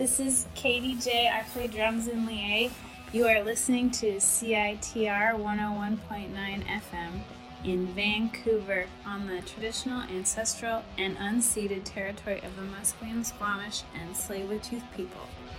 This is Katie J. I play drums in Lié. You are listening to CITR 101.9 FM in Vancouver on the traditional, ancestral, and unceded territory of the Musqueam, Squamish, and Tsleil-Waututh people.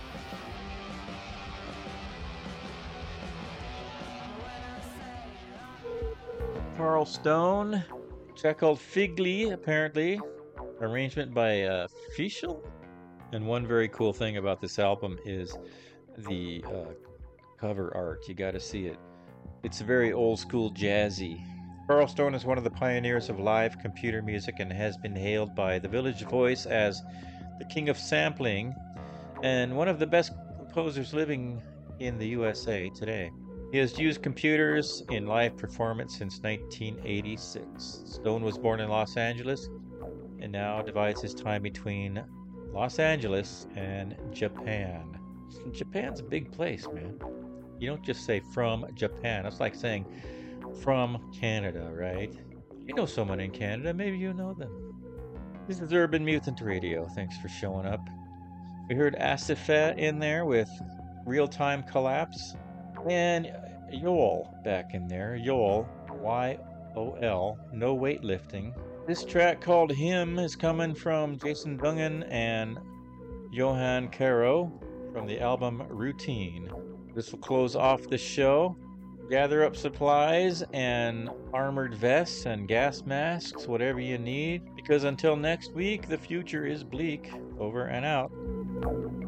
Carl Stone, track called Figli, apparently, arrangement by Fischl. And one very cool thing about this album is the cover art. You got to see it. It's very old school jazzy. Carl Stone is one of the pioneers of live computer music and has been hailed by The Village Voice as the king of sampling and one of the best composers living in the USA today. He has used computers in live performance since 1986. Stone was born in Los Angeles and now divides his time between Los Angeles and Japan. Japan's a big place, man. You don't just say from Japan. It's like saying from Canada, right? You know someone in Canada. Maybe you know them. This is Urban Mutant Radio. Thanks for showing up. We heard Asifet in there with Real-Time Collapse. And Yol back in there. Yol, Y-O-L, No Weightlifting. This track called Him is coming from Jason Dungan and Johan Caro from the album Routine. This will close off the show. Gather up supplies and armored vests and gas masks, whatever you need, because until next week, the future is bleak. Over and out.